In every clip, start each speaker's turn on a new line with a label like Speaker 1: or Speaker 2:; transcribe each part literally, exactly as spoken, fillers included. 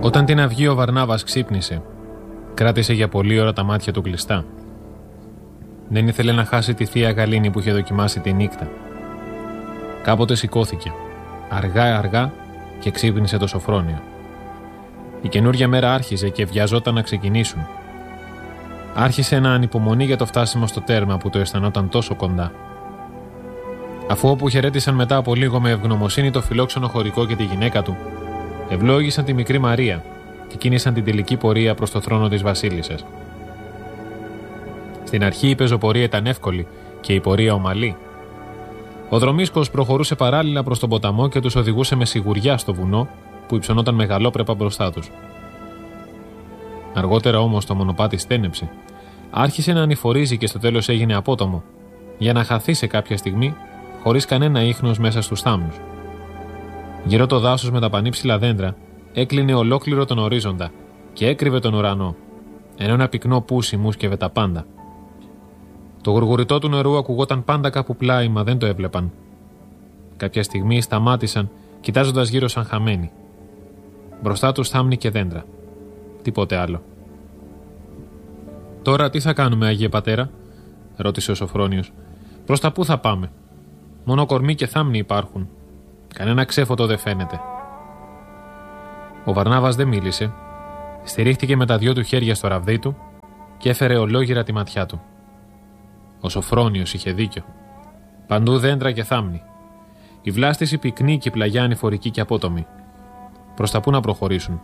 Speaker 1: Όταν την αυγή ο Βαρνάβας ξύπνησε, κράτησε για πολλή ώρα τα μάτια του κλειστά. Δεν ήθελε να χάσει τη θεία γαλήνη που είχε δοκιμάσει τη νύχτα. Κάποτε σηκώθηκε, αργά αργά, και ξύπνησε το Σωφρόνιο. Η καινούρια μέρα άρχιζε και βιαζόταν να ξεκινήσουν. Άρχισε να ανυπομονεί για το φτάσιμο στο τέρμα που το αισθανόταν τόσο κοντά. Αφού όπου χαιρέτησαν μετά από λίγο με ευγνωμοσύνη το φιλόξενο χωρικό και τη γυναίκα του, ευλόγησαν τη μικρή Μαρία και κίνησαν την τελική πορεία προς το θρόνο της Βασίλισσας. Στην αρχή η πεζοπορία ήταν εύκολη και η πορεία ομαλή. Ο δρομίσκος προχωρούσε παράλληλα προς τον ποταμό και τους οδηγούσε με σιγουριά στο βουνό που υψωνόταν μεγαλόπρεπα μπροστά τους. Αργότερα όμως το μονοπάτι στένεψε, άρχισε να ανηφορίζει και στο τέλος έγινε απότομο, για να χαθεί σε κάποια στιγμή χωρίς κανένα ίχνος μέσα στους θάμνους. Γύρω το δάσος με τα πανύψηλα δέντρα έκλεινε ολόκληρο τον ορίζοντα και έκρυβε τον ουρανό, ενώ ένα πυκνό πούσι μούσκευε τα πάντα. Το γουργουριτό του νερού ακουγόταν πάντα κάπου πλάι, μα δεν το έβλεπαν. Κάποια στιγμή σταμάτησαν, κοιτάζοντας γύρω σαν χαμένοι. Μπροστά τους θάμνη και δέντρα. Τίποτε άλλο. «Τώρα τι θα κάνουμε, Άγιε Πατέρα?» ρώτησε ο Σωφρόνιος. «Προς τα πού θα πάμε? Μόνο κορμί και θάμνη υπάρχουν. Κανένα ξέφωτο δεν φαίνεται». Ο Βαρνάβας δεν μίλησε. Στηρίχτηκε με τα δυο του χέρια στο ραβδί του και έφερε ολόγυρα τη ματιά του. Ο Σωφρόνιος είχε δίκιο. Παντού δέντρα και θάμνη. Η βλάστηση πυκνή και η πλαγιά ανηφορική και απότομη. Προς τα πού να προχωρήσουν?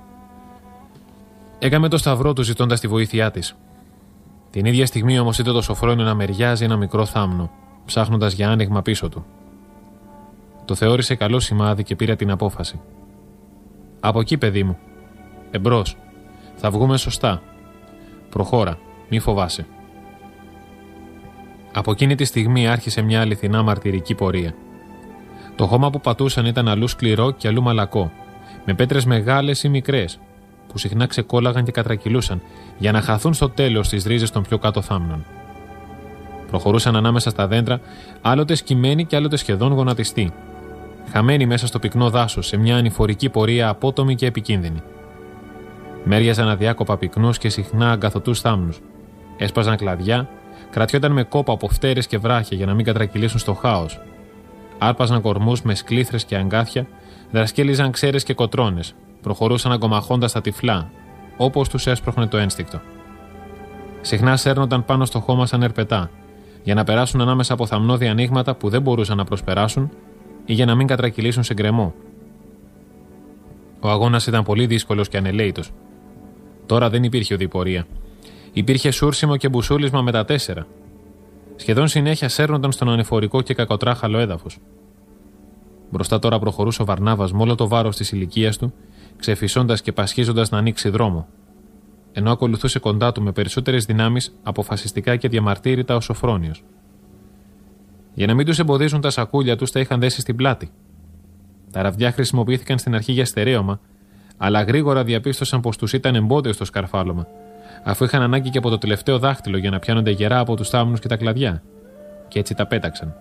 Speaker 1: Έκαμε το σταυρό του ζητώντας τη βοήθειά της. Την ίδια στιγμή όμως είδε το Σωφρόνιο να μεριάζει ένα μικρό θάμνο, ψάχνοντας για άνοιγμα πίσω του. Το θεώρησε καλό σημάδι και πήρε την απόφαση. «Από εκεί, παιδί μου. Εμπρός. Θα βγούμε σωστά. Προχώρα, μη φοβάσαι». Από εκείνη τη στιγμή άρχισε μια αληθινά μαρτυρική πορεία. Το χώμα που πατούσαν ήταν αλλού σκληρό και αλλού μαλακό, με πέτρες μεγάλες ή μικρές, που συχνά ξεκόλαγαν και κατρακυλούσαν για να χαθούν στο τέλος στις ρίζες των πιο κάτω θάμνων. Προχωρούσαν ανάμεσα στα δέντρα, άλλοτε σκυμμένοι και άλλοτε σχεδόν γονατιστοί, χαμένοι μέσα στο πυκνό δάσος σε μια ανηφορική πορεία απότομη και επικίνδυνη. Μέριαζαν αδιάκοπα πυκνούς και συχνά αγκαθωτούς θάμνους, έσπαζαν κλαδιά, κρατιόταν με κόπα από φτέρες και βράχια για να μην κατρακυλήσουν στο χάος. Άρπαζαν κορμούς με σκλήθρες και αγκάθια, δρασκέλιζαν ξέρες και κοτρώνες, προχωρούσαν αγκομαχώντας τα τυφλά, όπως τους έσπροχνε το ένστικτο. Συχνά σέρνονταν πάνω στο χώμα σαν ερπετά, για να περάσουν ανάμεσα από θαμνώδη ανοίγματα που δεν μπορούσαν να προσπεράσουν ή για να μην κατρακυλήσουν σε γκρεμό. Ο αγώνας ήταν πολύ δύσκολος και ανελαίητος. Τώρα δεν υπήρχε οδηπορία. Υπήρχε σούρσιμο και μπουσούλισμα με τα τέσσερα. Σχεδόν συνέχεια σέρνονταν στον ανηφορικό και κακοτράχαλο έδαφος. Μπροστά τώρα προχωρούσε ο Βαρνάβας με όλο το βάρος της ηλικίας του, ξεφυσώντας και πασχίζοντας να ανοίξει δρόμο, ενώ ακολουθούσε κοντά του με περισσότερες δυνάμεις, αποφασιστικά και διαμαρτύρητα ο Σωφρόνιος. Για να μην τους εμποδίζουν τα σακούλια τους, τα είχαν δέσει στην πλάτη. Τα ραβδιά χρησιμοποιήθηκαν στην αρχή για στερέωμα, αλλά γρήγορα διαπίστωσαν πως τους ήταν εμπόδιο στο σκαρφάλωμα, αφού είχαν ανάγκη και από το τελευταίο δάχτυλο για να πιάνονται γερά από τους θάμνους και τα κλαδιά, και έτσι τα πέταξαν.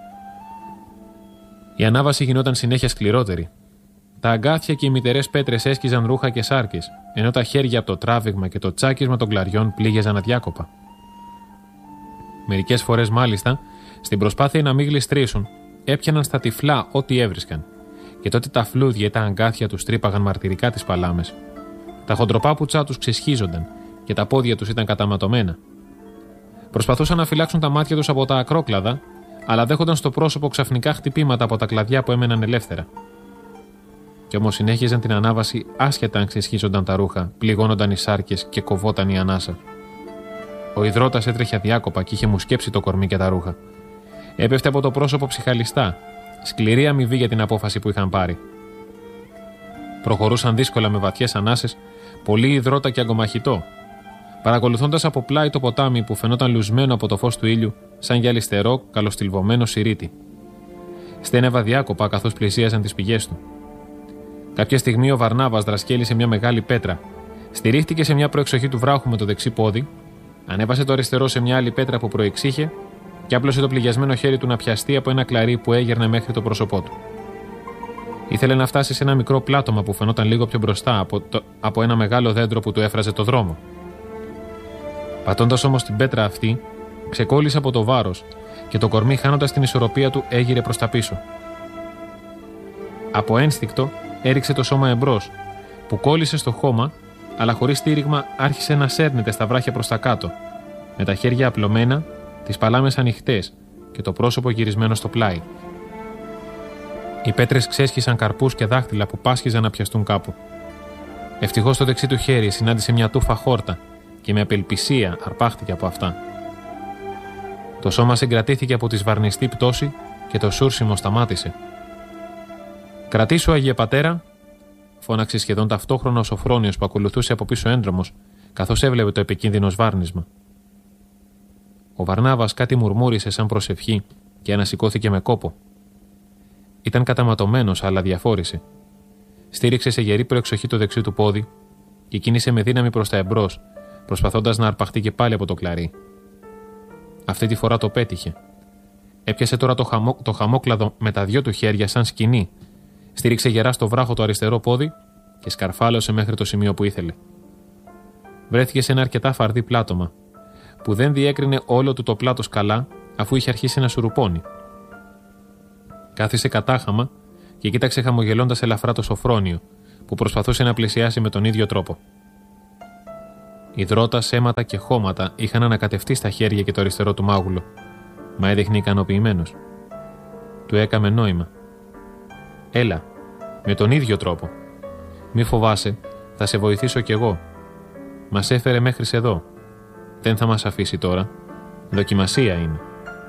Speaker 1: Η ανάβαση γινόταν συνέχεια σκληρότερη. Τα αγκάθια και οι μυτερές πέτρες έσκιζαν ρούχα και σάρκες, ενώ τα χέρια από το τράβηγμα και το τσάκισμα των κλαριών πλήγιαζαν αδιάκοπα. Μερικές φορές, μάλιστα, στην προσπάθεια να μην γλιστρήσουν, έπιαναν στα τυφλά ό,τι έβρισκαν, και τότε τα φλούδια ή τα αγκάθια τους τρύπαγαν μαρτυρικά τις παλάμες. Τα χοντροπάπουτσά τους ξεσχίζονταν και τα πόδια τους ήταν καταματωμένα. Προσπαθούσαν να φυλάξουν τα μάτια τους από τα ακρόκλαδα, αλλά δέχονταν στο πρόσωπο ξαφνικά χτυπήματα από τα κλαδιά που έμεναν ελεύθερα. Κι όμως συνέχιζαν την ανάβαση άσχετα αν ξεσχίζονταν τα ρούχα, πληγώνονταν οι σάρκες και κοβόταν η ανάσα. Ο υδρότας έτρεχε αδιάκοπα και είχε μουσκέψει το κορμί και τα ρούχα. Έπεφτε από το πρόσωπο ψυχαλιστά, σκληρή αμοιβή για την απόφαση που είχαν πάρει. Προχωρούσαν δύσκολα με βαθιές ανάσες, πολύ υδρότα και αγκομαχητό, παρακολουθώντας από πλάι το ποτάμι που φαινόταν λουσμένο από το φως του ήλιου, σαν γυαλιστερό, καλοστιλβωμένο σιρίτι. Στένευα διάκοπα καθώς πλησίαζαν τις πηγές του. Κάποια στιγμή ο Βαρνάβας δρασκέλισε μια μεγάλη πέτρα, στηρίχτηκε σε μια προεξοχή του βράχου με το δεξί πόδι, ανέβασε το αριστερό σε μια άλλη πέτρα που προεξήχε και άπλωσε το πληγιασμένο χέρι του να πιαστεί από ένα κλαρί που έγερνε μέχρι το πρόσωπό του. Ήθελε να φτάσει σε ένα μικρό πλάτωμα που φαινόταν λίγο πιο μπροστά από, το, από ένα μεγάλο δέντρο που του έφραζε το δρόμο. Πατώντας όμως την πέτρα αυτή, ξεκόλλησε από το βάρος και το κορμί, χάνοντας την ισορροπία του, έγειρε προς τα πίσω. Από ένστικτο έριξε το σώμα εμπρός, που κόλλησε στο χώμα, αλλά χωρίς στήριγμα άρχισε να σέρνεται στα βράχια προς τα κάτω, με τα χέρια απλωμένα, τις παλάμες ανοιχτές και το πρόσωπο γυρισμένο στο πλάι. Οι πέτρες ξέσχισαν καρπούς και δάχτυλα που πάσχιζαν να πιαστούν κάπου. Ευτυχώς το δεξί του χέρι συνάντησε μια τούφα χόρτα και με απελπισία αρπάχτηκε από αυτά. Το σώμα συγκρατήθηκε από τη σβαρνιστή πτώση και το σούρσιμο σταμάτησε. «Κρατήσου, Άγιε Πατέρα», φώναξε σχεδόν ταυτόχρονα ο Σοφρόνιος που ακολουθούσε από πίσω έντρομος, καθώς έβλεπε το επικίνδυνο σβάρνισμα. Ο Βαρνάβας κάτι μουρμούρισε σαν προσευχή και ανασηκώθηκε με κόπο. Ήταν καταματωμένος, αλλά διαφόρησε. Στήριξε σε γερή προεξοχή το δεξί του πόδι και κίνησε με δύναμη προς τα εμπρός, προσπαθώντας να αρπαχτεί και πάλι από το κλαρί. Αυτή τη φορά το πέτυχε. Έπιασε τώρα το, χαμό, το χαμόκλαδο με τα δυο του χέρια σαν σκηνή, στήριξε γερά στο βράχο το αριστερό πόδι και σκαρφάλωσε μέχρι το σημείο που ήθελε. Βρέθηκε σε ένα αρκετά φαρδί πλάτωμα, που δεν διέκρινε όλο του το πλάτος καλά, αφού είχε αρχίσει να σουρουπώνει. Κάθισε κατάχαμα και κοίταξε χαμογελώντας ελαφρά το Σοφρόνιο, που προσπαθούσε να πλησιάσει με τον ίδιο τρόπο. Ιδρώτα, αίματα και χώματα είχαν ανακατευτεί στα χέρια και το αριστερό του μάγουλο, μα έδειχνε ικανοποιημένος. Του έκαμε νόημα. «Έλα, με τον ίδιο τρόπο. Μη φοβάσαι, θα σε βοηθήσω κι εγώ. Μας έφερε μέχρι εδώ. Δεν θα μας αφήσει τώρα. Δοκιμασία είναι».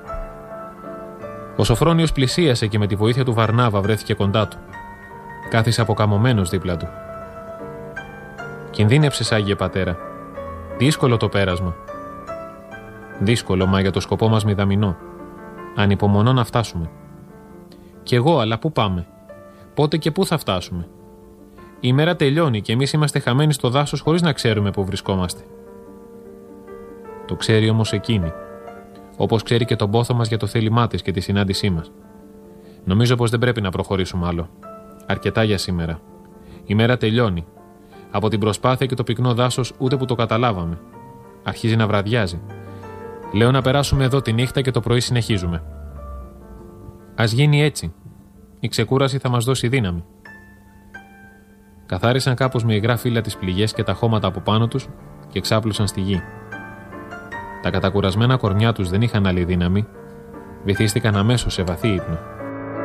Speaker 1: Ο Σοφρόνιος πλησίασε και με τη βοήθεια του Βαρνάβα βρέθηκε κοντά του. Κάθισε αποκαμωμένος δίπλα του. «Κινδύνεψες, Άγιε Πατέρα. Δύσκολο το πέρασμα». «Δύσκολο, μα για το σκοπό μας μηδαμινό. Ανυπομονώ να φτάσουμε». «Κι εγώ, αλλά πού πάμε? Πότε και πού θα φτάσουμε? Η μέρα τελειώνει και εμείς είμαστε χαμένοι στο δάσος χωρίς να ξέρουμε πού βρισκόμαστε». Το ξέρει όμως εκείνη, όπως ξέρει και τον πόθο μας για το θέλημά της και τη συνάντησή μας. Νομίζω πως δεν πρέπει να προχωρήσουμε άλλο. Αρκετά για σήμερα. Η μέρα τελειώνει. Από την προσπάθεια και το πυκνό δάσος ούτε που το καταλάβαμε. Αρχίζει να βραδιάζει. Λέω να περάσουμε εδώ τη νύχτα και το πρωί συνεχίζουμε. Ας γίνει έτσι. Η ξεκούραση θα μας δώσει δύναμη. Καθάρισαν κάπως με υγρά φύλλα τις πληγές και τα χώματα από πάνω τους και ξάπλωσαν στη γη. Τα κατακουρασμένα κορμιά τους δεν είχαν άλλη δύναμη, βυθίστηκαν αμέσως σε βαθύ ύπνο.